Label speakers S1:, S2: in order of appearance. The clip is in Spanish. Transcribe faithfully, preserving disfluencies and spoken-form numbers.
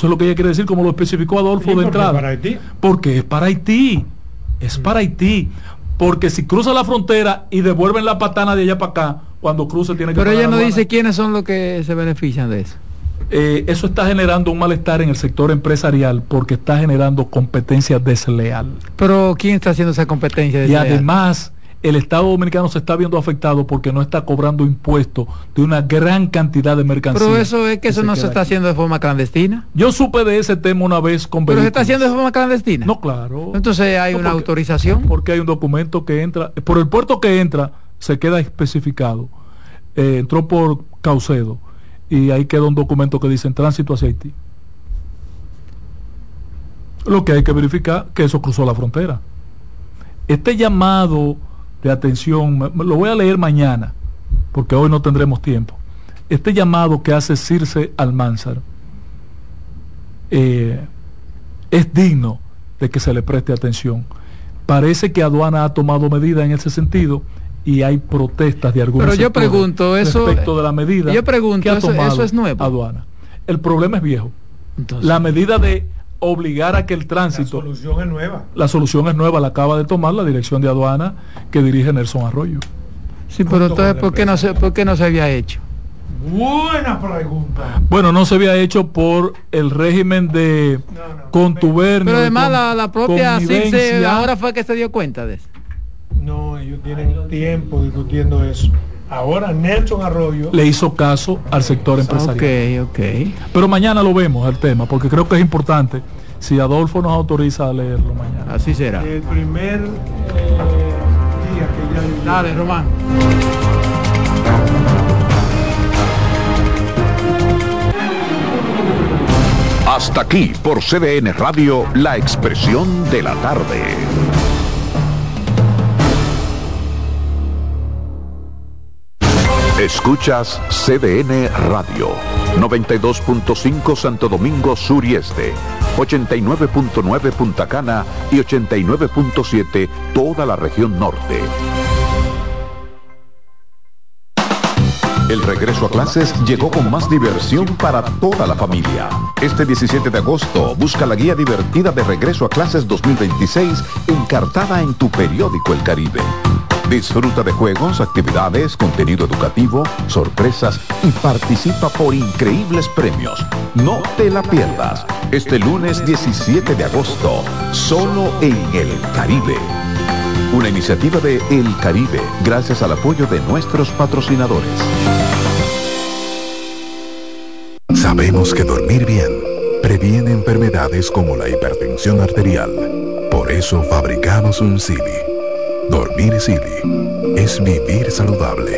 S1: Eso es lo que ella quiere decir, como lo especificó Adolfo de entrada.
S2: ¿Para Haití?
S1: Porque es para Haití. Es para Haití. Porque si cruza la frontera y devuelven la patana de allá para acá, cuando cruce tiene que
S3: Pero
S1: pagar
S3: ella no
S1: aduana.
S3: dice quiénes son los que se benefician de eso.
S1: Eh, eso está generando un malestar en el sector empresarial porque está generando competencia desleal.
S3: Pero ¿quién está haciendo esa competencia desleal?
S1: Y además el Estado Dominicano se está viendo afectado porque no está cobrando impuestos de una gran cantidad de mercancías.
S3: Pero eso es que eso
S1: se
S3: no se
S1: queda
S3: está
S1: aquí.
S3: haciendo de forma clandestina.
S1: Yo supe de ese tema una vez con
S3: Pero se
S1: vehículos.
S3: está haciendo de forma clandestina.
S1: No, claro.
S3: Entonces hay
S1: No,
S3: una
S1: porque-
S3: autorización.
S1: Porque hay un documento que entra, por el puerto que entra, se queda especificado. Eh, entró por Caucedo y ahí queda un documento que dice en tránsito hacia Haití. Lo que hay que verificar que eso cruzó la frontera. Este llamado de atención, me- me lo voy a leer mañana, porque hoy no tendremos tiempo. Este llamado que hace Circe Almanzar eh, es digno de que se le preste atención. Parece que aduana ha tomado medidas en ese sentido y hay protestas de algunos
S3: Pero yo
S1: sectores
S3: pregunto, eso-
S1: respecto de la medida
S3: yo pregunto,
S1: que ha
S3: eso-
S1: tomado
S3: eso es nuevo.
S1: aduana. El problema es viejo.
S3: Entonces,
S1: La medida de obligar a que el
S2: La
S1: tránsito,
S2: solución es nueva.
S1: la solución es nueva, la acaba de tomar la dirección de aduana que dirige Nelson Arroyo.
S3: sí, pero entonces ¿por qué no se, por qué no se había hecho?
S2: Buena pregunta.
S1: Bueno, no se había hecho por el régimen de
S2: No, no,
S1: contubernio.
S3: Pero
S1: de
S3: además
S1: con-
S3: la, la propia Circe
S1: connivencia.
S3: ahora fue que se dio cuenta de eso.
S2: No, ellos tienen tiempo discutiendo eso. Ahora Nelson Arroyo.
S1: Le hizo caso al sector empresarial.
S3: Ok, ok.
S1: Pero mañana lo vemos el tema, porque creo que es importante. Si Adolfo nos autoriza a leerlo mañana.
S3: Así será.
S2: El primer eh, día que ya.
S3: Dale, Román.
S4: Hasta aquí por C D N Radio, la expresión de la tarde. Escuchas C D N Radio, noventa y dos punto cinco Santo Domingo Sur y Este, ochenta y nueve punto nueve Punta Cana y ochenta y nueve punto siete toda la región norte. El regreso a clases llegó con más diversión para toda la familia. Este diecisiete de agosto, busca la guía divertida de Regreso a Clases dos mil veintiséis encartada en tu periódico El Caribe. Disfruta de juegos, actividades, contenido educativo, sorpresas y participa por increíbles premios. No te la pierdas. Este lunes diecisiete de agosto, solo en El Caribe. Una iniciativa de El Caribe, gracias al apoyo de nuestros patrocinadores.
S5: Sabemos que dormir bien previene enfermedades como la hipertensión arterial. Por eso fabricamos un Sealy. Dormir Sealy es vivir saludable.